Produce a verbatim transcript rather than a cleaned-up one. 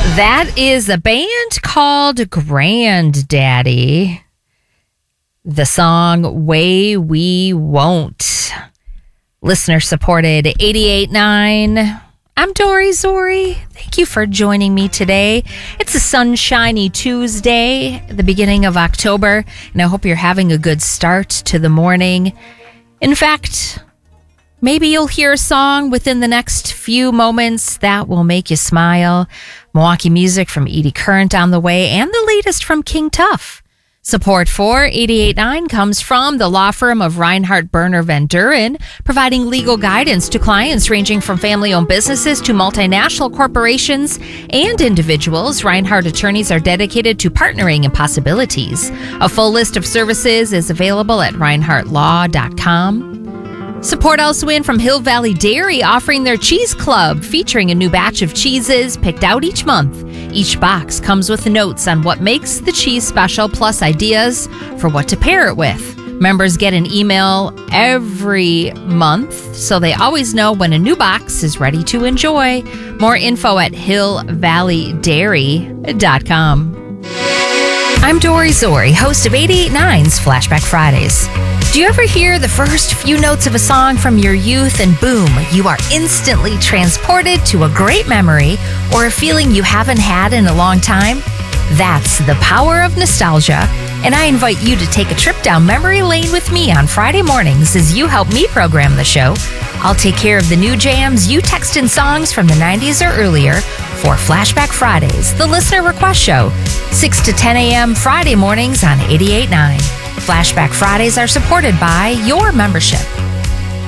That is a band called Granddaddy. The song Way We Won't. Listener supported eighty-eight point nine. I'm Dory Zori. Thank you for joining me today. It's a sunshiny Tuesday, the beginning of October, and I hope you're having a good start to the morning. In fact, maybe you'll hear a song within the next few moments that will make you smile. Milwaukee music from Edie Current on the way, and the latest from King Tuff. Support for eighty-eight point nine comes from the law firm of Reinhardt Berner Van Duren, providing legal guidance to clients ranging from family-owned businesses to multinational corporations and individuals. Reinhardt attorneys are dedicated to partnering in possibilities. A full list of services is available at reinhardt law dot com. Support also in from Hill Valley Dairy, offering their Cheese Club, featuring a new batch of cheeses picked out each month. Each box comes with notes on what makes the cheese special, plus ideas for what to pair it with. Members get an email every month, so they always know when a new box is ready to enjoy. More info at hill valley dairy dot com. I'm Dory Zori, host of eighty-eight point nine's Flashback Fridays. Do you ever hear the first few notes of a song from your youth and boom, you are instantly transported to a great memory or a feeling you haven't had in a long time? That's the power of nostalgia, and I invite you to take a trip down memory lane with me on Friday mornings as you help me program the show. I'll take care of the new jams you text in songs from the nineties or earlier for Flashback Fridays, the listener request show, six to ten a.m. Friday mornings on eighty-eight point nine. Flashback Fridays are supported by your membership.